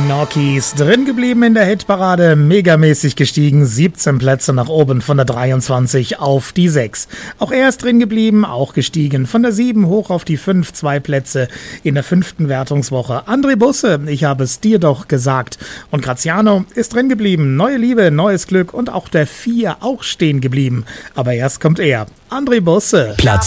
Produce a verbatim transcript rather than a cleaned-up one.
Gnocchis drin geblieben in der Hitparade, megamäßig gestiegen, siebzehn Plätze nach oben von der dreiundzwanzig auf die sechs. Auch er ist drin geblieben, auch gestiegen von der sieben hoch auf die fünf, zwei Plätze in der fünften Wertungswoche. André Busse, ich habe es dir doch gesagt. Und Graziano ist drin geblieben, neue Liebe, neues Glück und auch der vier auch stehen geblieben. Aber erst kommt er, André Busse. Platz